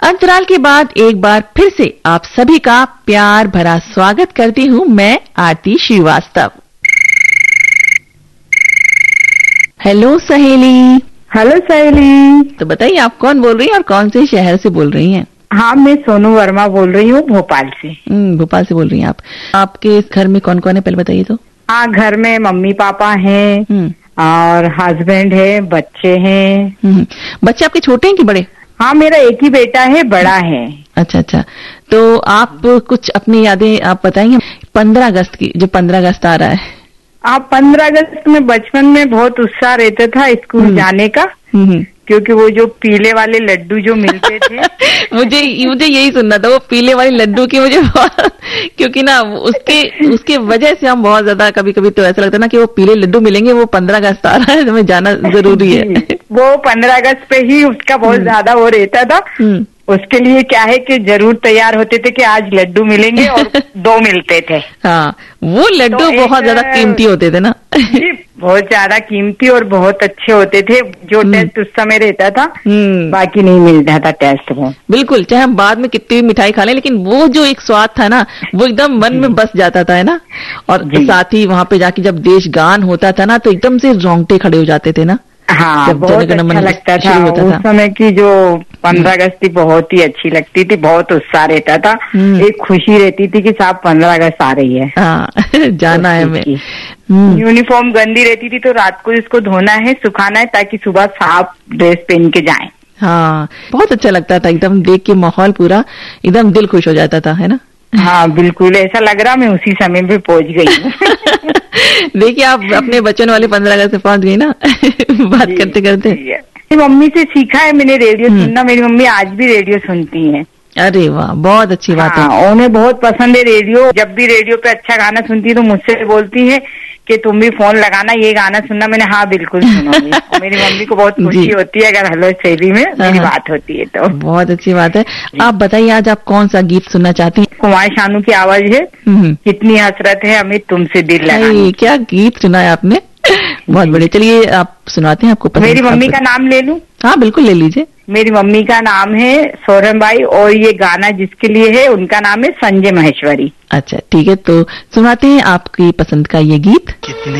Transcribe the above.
अंतराल के बाद एक बार फिर से आप सभी का प्यार भरा स्वागत करती हूँ मैं आरती श्रीवास्तव। हेलो सहेली। हेलो सहेली। तो बताइए आप कौन बोल रही हैं और कौन से शहर से बोल रही हैं? हाँ, मैं सोनू वर्मा बोल रही हूँ भोपाल से। भोपाल से बोल रही हैं आप। आपके घर में कौन कौन है पहले बताइए तो। हाँ, घर में मम्मी पापा हैं और हस्बैंड है, बच्चे हैं। बच्चे आपके छोटे हैं कि बड़े? हाँ, मेरा एक ही बेटा है, बड़ा है। अच्छा अच्छा, तो आप कुछ अपनी यादें आप बताएंगे 15 अगस्त की, जो 15 अगस्त आ रहा है। आप 15 अगस्त में बचपन में बहुत उत्साह रहता था स्कूल जाने का, क्योंकि वो जो पीले वाले लड्डू जो मिलते थे मुझे यही सुनना था, वो पीले वाले लड्डू की मुझे क्योंकि ना उसके वजह से हम बहुत ज्यादा कभी कभी तो ऐसा लगता है ना कि वो पीले लड्डू मिलेंगे, वो 15 अगस्त आ रहा है तो हमें जाना जरूरी है। वो 15 अगस्त पे ही उसका बहुत ज्यादा वो रहता था। उसके लिए क्या है कि जरूर तैयार होते थे कि आज लड्डू मिलेंगे और 2 मिलते थे। हाँ, वो लड्डू तो बहुत ज्यादा कीमती होते थे ना। जी, बहुत ज्यादा कीमती और बहुत अच्छे होते थे। जो टेस्ट उस समय रहता था बाकी नहीं मिलता था टेस्ट वो। बिल्कुल, चाहे हम बाद में कितनी भी मिठाई खा लें, लेकिन वो जो एक स्वाद था ना वो एकदम मन में बस जाता था, है ना। और साथ ही वहाँ पे जाके जब देश गान होता था ना तो एकदम से रोंगटे खड़े हो जाते थे ना। हाँ, बहुत अच्छा लगता था। उस समय की जो 15 अगस्त थी बहुत ही अच्छी लगती थी, बहुत उत्साह रहता था, एक खुशी रहती थी कि साहब 15 अगस्त आ रही है। जाना है हमें। यूनिफॉर्म गंदी रहती थी तो रात को इसको धोना है, सुखाना है, ताकि सुबह साफ ड्रेस पहन के जाएं। हाँ, बहुत अच्छा लगता था, एकदम देख के माहौल पूरा एकदम दिल खुश हो जाता था, है ना। हाँ बिल्कुल, ऐसा लग रहा मैं उसी समय पे पहुंच गई हूँ। देखिए आप अपने बचपन वाले 15 अगस्त से पहुंच गई ना। बात करते करते। मेरी मम्मी से सीखा है मैंने रेडियो सुनना। मेरी मम्मी आज भी रेडियो सुनती है। अरे वाह, बहुत अच्छी बात है। उन्हें बहुत पसंद है रेडियो। जब भी रेडियो पे अच्छा गाना सुनती है तो मुझसे बोलती है कि तुम भी फोन लगाना, ये गाना सुनना। मैंने हाँ बिल्कुल सुनूंगी। मेरी मम्मी को बहुत खुशी होती है अगर हेलो सहेली में मेरी बात होती है तो। बहुत अच्छी बात है। आप बताइए आज आप कौन सा गीत सुनना चाहती हैं? कुमार शानू की आवाज है, कितनी हसरत है हमें तुमसे दिल लगाने। क्या गीत सुना है आपने, बहुत बढ़िया। चलिए आप सुनाते हैं, आपको मेरी मम्मी का नाम ले लूं? हाँ बिल्कुल ले लीजिए। मेरी मम्मी का नाम है सोरमबाई और ये गाना जिसके लिए है उनका नाम है संजय महेश्वरी। अच्छा ठीक है, तो सुनाते हैं आपकी पसंद का ये गीत।